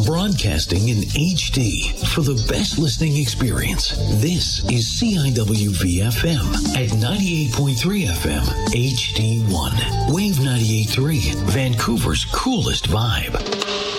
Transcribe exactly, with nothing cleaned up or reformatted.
broadcasting in H D for the best listening experience. This is C I W V F M at ninety-eight point three F M H D one. Wave ninety-eight point three, Vancouver's coolest vibe.